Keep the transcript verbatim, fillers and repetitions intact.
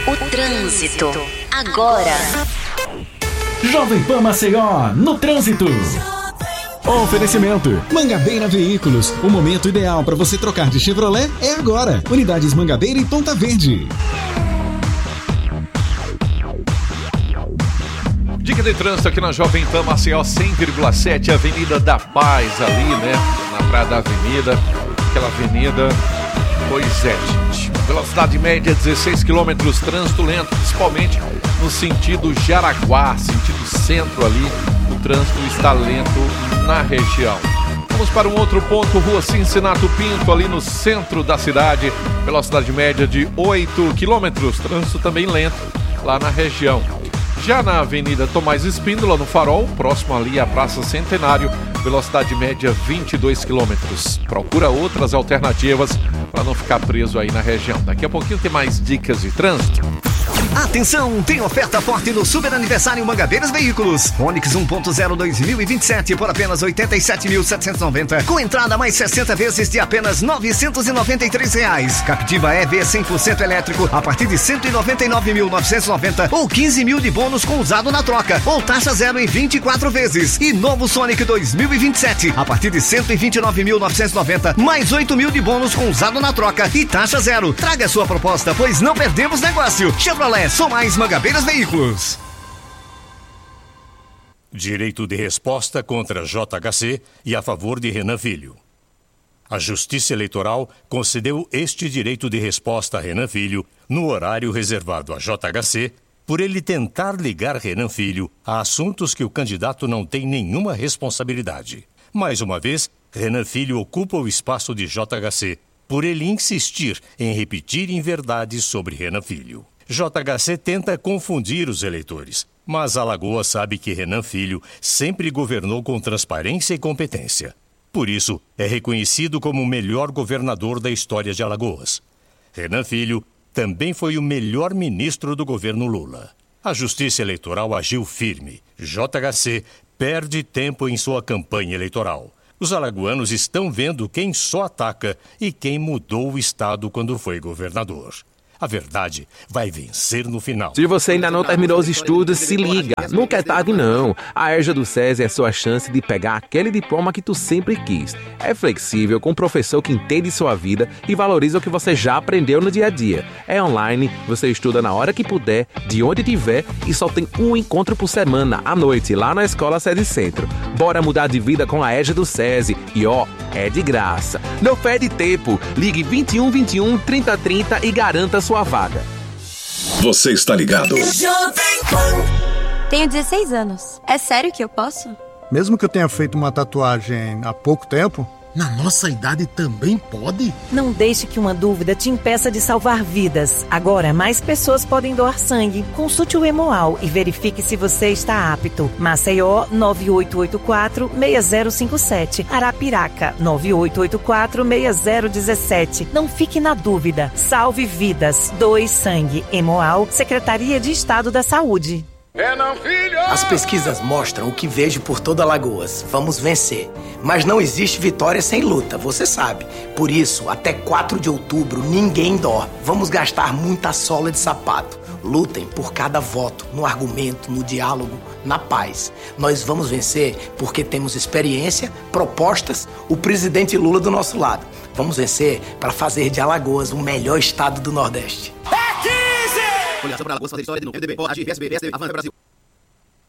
O trânsito agora. Jovem Pan Maceió, no trânsito. Oferecimento Mangabeira Veículos. O momento ideal para você trocar de Chevrolet é agora. Unidades Mangabeira e Ponta Verde. Dica de trânsito aqui na Jovem Pan Maceió cem vírgula sete, Avenida da Paz ali, né? Na Praia da Avenida, aquela avenida. Pois é, gente. Velocidade média dezesseis quilômetros, trânsito lento, principalmente no sentido Jaraguá, sentido centro ali. O trânsito está lento na região. Vamos para um outro ponto, Rua Cincinato Pinto, ali no centro da cidade. Velocidade média de oito quilômetros, trânsito também lento lá na região. Já na Avenida Tomás Espíndola, no Farol, próximo ali à Praça Centenário, velocidade média vinte e dois quilômetros. Procura outras alternativas para não ficar preso aí na região. Daqui a pouquinho tem mais dicas de trânsito. Atenção, tem oferta forte no Super Aniversário Mangabeiras Veículos. Onix um ponto zero dois mil e vinte e sete por apenas oitenta e sete mil setecentos e noventa, com entrada mais sessenta vezes de apenas novecentos e noventa e três reais. Captiva E V cem por cento elétrico a partir de cento e noventa e nove mil novecentos e noventa ou quinze mil de bônus com usado na troca, ou taxa zero em vinte e quatro vezes. E novo Sonic dois mil e vinte e sete a partir de cento e vinte e nove mil novecentos e noventa, mais oito mil de bônus com usado na troca e taxa zero. Traga a sua proposta, pois não perdemos negócio. Chevrolet, só mais Mangabeiras Veículos. Direito de resposta contra J H C e a favor de Renan Filho. A Justiça Eleitoral concedeu este direito de resposta a Renan Filho no horário reservado a J H C por ele tentar ligar Renan Filho a assuntos que o candidato não tem nenhuma responsabilidade. Mais uma vez, Renan Filho ocupa o espaço de J H C por ele insistir em repetir inverdades sobre Renan Filho. J H C tenta confundir os eleitores, mas Alagoas sabe que Renan Filho sempre governou com transparência e competência. Por isso, é reconhecido como o melhor governador da história de Alagoas. Renan Filho também foi o melhor ministro do governo Lula. A Justiça Eleitoral agiu firme. J H C perde tempo em sua campanha eleitoral. Os alagoanos estão vendo quem só ataca e quem mudou o estado quando foi governador. A verdade vai vencer no final. Se você ainda não terminou os estudos, se liga. Nunca é tarde, não. A ERJA do SESI é a sua chance de pegar aquele diploma que tu sempre quis. É flexível, com um professor que entende sua vida e valoriza o que você já aprendeu no dia a dia. É online, você estuda na hora que puder, de onde tiver, e só tem um encontro por semana, à noite, lá na Escola SESI Centro. Bora mudar de vida com a ERJA do SESI. E ó, é de graça. Não perde tempo. Ligue vinte e um, vinte e um, trinta, trinta e garanta sua vaga. Você está ligado? Tenho dezesseis anos. É sério que eu posso? Mesmo que eu tenha feito uma tatuagem há pouco tempo? Na nossa idade também pode? Não deixe que uma dúvida te impeça de salvar vidas. Agora, mais pessoas podem doar sangue. Consulte o Hemoal e verifique se você está apto. Maceió, nove oito oito quatro, seis zero cinco sete. Arapiraca, nove oito oito quatro, seis zero um sete. Não fique na dúvida. Salve vidas. Doe sangue. Hemoal, Secretaria de Estado da Saúde. Renan Filho! As pesquisas mostram o que vejo por toda Alagoas. Vamos vencer. Mas não existe vitória sem luta, você sabe. Por isso, até quatro de outubro, ninguém dorme. Vamos gastar muita sola de sapato. Lutem por cada voto, no argumento, no diálogo, na paz. Nós vamos vencer porque temos experiência, propostas, o presidente Lula do nosso lado. Vamos vencer para fazer de Alagoas o melhor estado do Nordeste. Coligação para Alagoas fazer história de novo. M D B, O, Agir, P S B, P S D, Avança Brasil.